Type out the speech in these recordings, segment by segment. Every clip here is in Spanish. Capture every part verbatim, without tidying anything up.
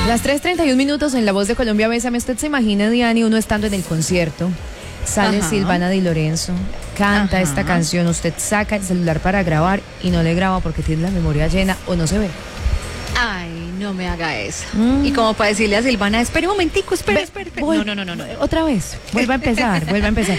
Las tres treinta y un minutos en La Voz de Colombia. Bésame. Usted se imagina, Diani, uno estando en el concierto, sale Ajá. Silvana Di Lorenzo, canta Ajá. esta canción, usted saca el celular para grabar y no le graba porque tiene la memoria llena o no se ve. Ay, no me haga eso. Mm. Y como para decirle a Silvana, espere un momentico, espere, Ve, espere. espere. Voy, no, no, no, no, otra vez, vuelva a empezar, vuelva a empezar.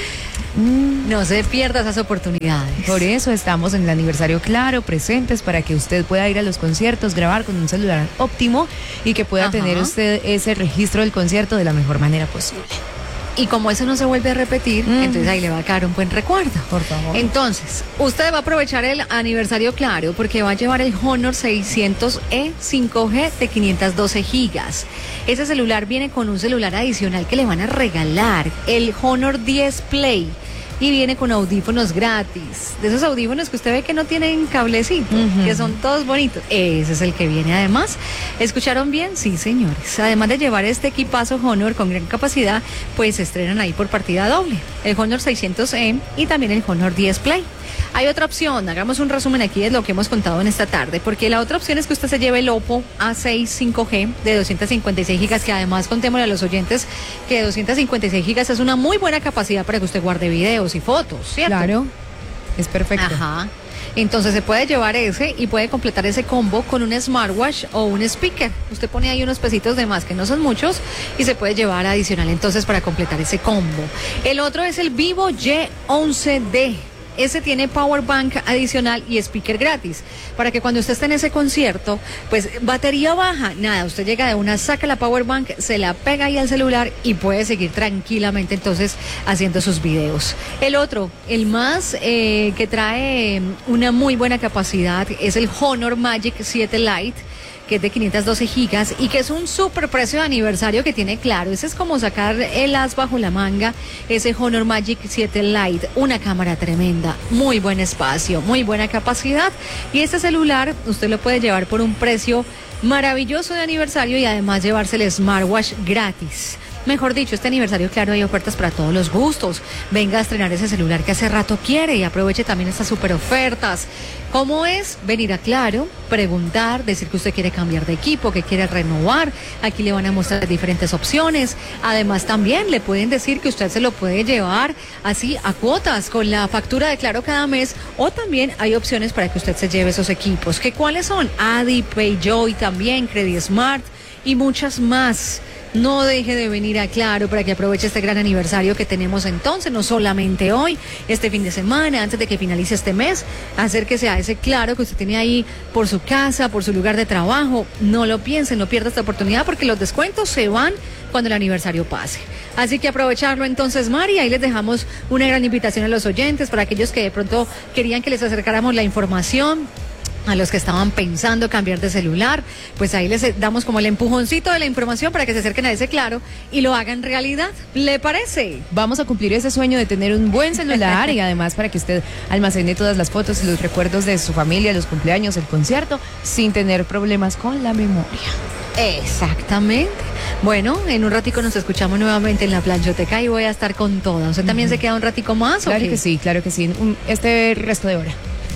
Mm. No se pierda esas oportunidades. Por eso estamos en el aniversario Claro, presentes para que usted pueda ir a los conciertos, grabar con un celular óptimo y que pueda Ajá. tener usted ese registro del concierto de la mejor manera posible. Y como eso no se vuelve a repetir, mm. entonces ahí le va a quedar un buen recuerdo. Por favor. Entonces, usted va a aprovechar el aniversario Claro porque va a llevar el Honor seiscientos E cinco G de quinientos doce gigas. Ese celular viene con un celular adicional que le van a regalar, el Honor diez Play. Y viene con audífonos gratis, de esos audífonos que usted ve que no tienen cablecito, uh-huh. que son todos bonitos. Ese es el que viene además. ¿Escucharon bien? Sí, señores. Además de llevar este equipazo Honor con gran capacidad, pues se estrenan ahí por partida doble. El Honor seiscientos E y también el Honor diez Play. Hay otra opción, hagamos un resumen aquí de lo que hemos contado en esta tarde, porque la otra opción es que usted se lleve el Oppo A seis cinco G de doscientos cincuenta y seis gigas, que además contémosle a los oyentes que doscientos cincuenta y seis gigas es una muy buena capacidad para que usted guarde videos y fotos, ¿cierto? Claro, es perfecto. Ajá. Entonces se puede llevar ese y puede completar ese combo con un smartwatch o un speaker. Usted pone ahí unos pesitos de más que no son muchos y se puede llevar adicional entonces para completar ese combo. El otro es el Vivo Y once D. Ese tiene power bank adicional y speaker gratis, para que cuando usted esté en ese concierto, pues batería baja, nada, usted llega de una, saca la power bank, se la pega ahí al celular y puede seguir tranquilamente entonces haciendo sus videos. El otro, el más eh, que trae una muy buena capacidad es el Honor Magic siete Lite, que es de quinientos doce gigas y que es un super precio de aniversario que tiene Claro. Ese es como sacar el as bajo la manga, ese Honor Magic siete Lite, una cámara tremenda, muy buen espacio, muy buena capacidad, y este celular usted lo puede llevar por un precio maravilloso de aniversario y además llevarse el smartwatch gratis. Mejor dicho, este aniversario Claro hay ofertas para todos los gustos. Venga a estrenar ese celular que hace rato quiere y aproveche también estas super ofertas. ¿Cómo es? Venir a Claro, preguntar, decir que usted quiere cambiar de equipo, que quiere renovar. Aquí le van a mostrar diferentes opciones. Además también le pueden decir que usted se lo puede llevar así a cuotas con la factura de Claro cada mes, o también hay opciones para que usted se lleve esos equipos. ¿Qué cuáles son? Adi, Payjoy también, Credit Smart y muchas más. No deje de venir a Claro para que aproveche este gran aniversario que tenemos entonces, no solamente hoy, este fin de semana, antes de que finalice este mes. Acérquese a ese Claro que usted tiene ahí por su casa, por su lugar de trabajo. No lo piense, no pierda esta oportunidad porque los descuentos se van cuando el aniversario pase. Así que aprovecharlo entonces, Mari. Ahí les dejamos una gran invitación a los oyentes, para aquellos que de pronto querían que les acercáramos la información. A los que estaban pensando cambiar de celular, pues ahí les damos como el empujoncito de la información para que se acerquen a ese Claro y lo hagan realidad. ¿Le parece? Vamos a cumplir ese sueño de tener un buen celular y además para que usted almacene todas las fotos y los recuerdos de su familia, los cumpleaños, el concierto, sin tener problemas con la memoria. Exactamente. Bueno, en un ratico nos escuchamos nuevamente en la planchoteca y voy a estar con todas. ¿Usted uh-huh. también se queda un ratico más? Claro ¿o qué? que sí, claro que sí. Un, este resto de hora.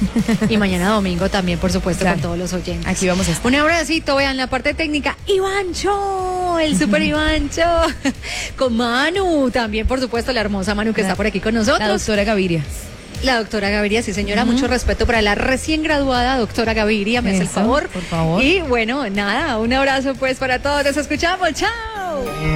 Y mañana domingo también, por supuesto, claro, con todos los oyentes. Aquí vamos a estar. Un abracito, vean la parte técnica. Ivancho, el super Ivancho. Con Manu, también, por supuesto, la hermosa Manu que la, está por aquí con nosotros. La doctora Gaviria. La doctora Gaviria, sí señora, uh-huh. mucho respeto para la recién graduada doctora Gaviria, me Eso, hace el favor. Por favor. Y bueno, nada, un abrazo pues para todos, nos escuchamos, chao.